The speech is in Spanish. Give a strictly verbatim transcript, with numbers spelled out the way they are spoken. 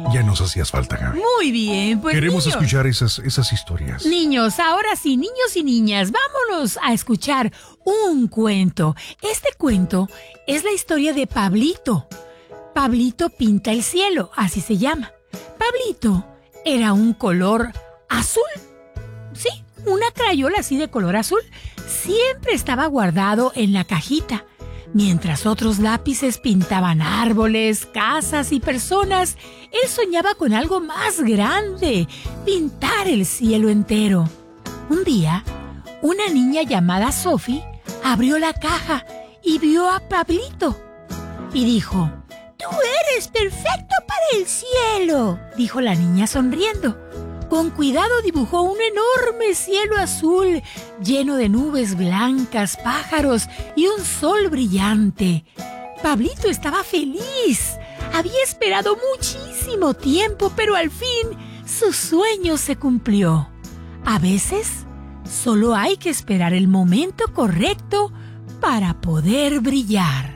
Ya nos hacías falta, Gaby. Muy bien, pues Queremos niños, escuchar esas, esas historias. Niños, ahora sí, niños y niñas, vámonos a escuchar un cuento. Este cuento es la historia de Pablito. Pablito pinta el cielo, así se llama. Pablito era un color azul. Sí, una crayola así de color azul. Siempre estaba guardado en la cajita. Mientras otros lápices pintaban árboles, casas y personas, él soñaba con algo más grande, pintar el cielo entero. Un día, una niña llamada Sophie abrió la caja y vio a Pablito. Y dijo, «Tú eres perfecto para el cielo», dijo la niña sonriendo. Con cuidado dibujó un enorme cielo azul, lleno de nubes blancas, pájaros y un sol brillante. Pablito estaba feliz. Había esperado muchísimo tiempo, pero al fin su sueño se cumplió. A veces, solo hay que esperar el momento correcto para poder brillar.